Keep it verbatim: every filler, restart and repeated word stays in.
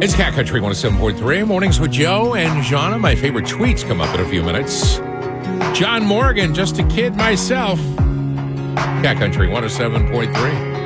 It's Cat Country one oh seven point three. Mornings with Joe and Jana. My favorite tweets come up in a few minutes. John Morgan, just a kid myself. Cat Country one oh seven point three.